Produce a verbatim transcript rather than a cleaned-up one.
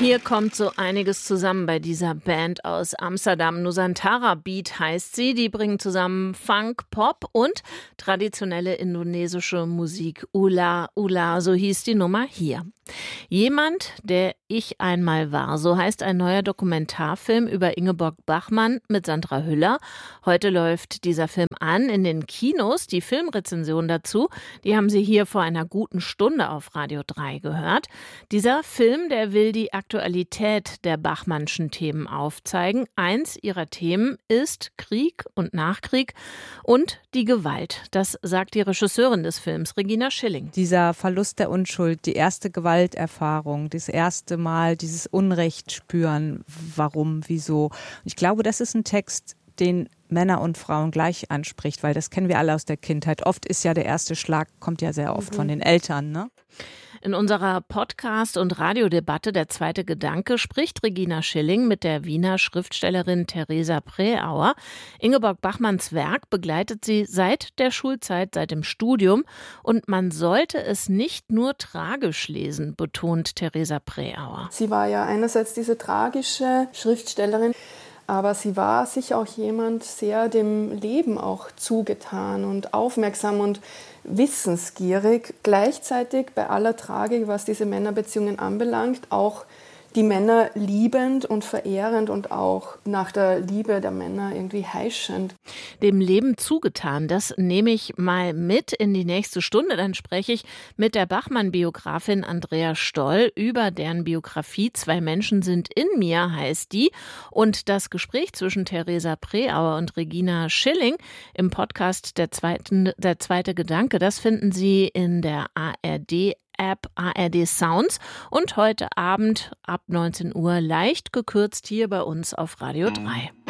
Hier kommt so einiges zusammen bei dieser Band aus Amsterdam. Nusantara Beat heißt sie. Die bringen zusammen Funk, Pop und traditionelle indonesische Musik. Ula Ula, so hieß die Nummer hier. Jemand, der ich einmal war, so heißt ein neuer Dokumentarfilm über Ingeborg Bachmann mit Sandra Hüller. Heute läuft dieser Film an in den Kinos. Die Filmrezension dazu, die haben Sie hier vor einer guten Stunde auf Radio drei gehört. Dieser Film, der will die Aktualität der Bachmannschen Themen aufzeigen. Eins ihrer Themen ist Krieg und Nachkrieg und die Gewalt. Das sagt die Regisseurin des Films, Regina Schilling. Dieser Verlust der Unschuld, die erste Gewalterfahrung, das erste Mal dieses Unrecht spüren, warum, wieso. Ich glaube, das ist ein Text, den Männer und Frauen gleich anspricht, weil das kennen wir alle aus der Kindheit. Oft ist ja der erste Schlag, kommt ja sehr oft mhm. von den Eltern, ne? In unserer Podcast- und Radiodebatte Der zweite Gedanke spricht Regina Schilling mit der Wiener Schriftstellerin Theresa Preauer. Ingeborg Bachmanns Werk begleitet sie seit der Schulzeit, seit dem Studium. Und man sollte es nicht nur tragisch lesen, betont Theresa Preauer. Sie war ja einerseits diese tragische Schriftstellerin, aber sie war sicher auch jemand sehr dem Leben auch zugetan und aufmerksam und wissensgierig. Gleichzeitig bei aller Tragik, was diese Männerbeziehungen anbelangt, auch die Männer liebend und verehrend und auch nach der Liebe der Männer irgendwie heischend. Dem Leben zugetan, das nehme ich mal mit in die nächste Stunde. Dann spreche ich mit der Bachmann-Biografin Andrea Stoll über deren Biografie. Zwei Menschen sind in mir, heißt die. Und das Gespräch zwischen Theresa Preauer und Regina Schilling im Podcast Der, zweiten, der zweite Gedanke, das finden Sie in der A R D App A R D Sounds und heute Abend ab neunzehn Uhr leicht gekürzt hier bei uns auf Radio drei.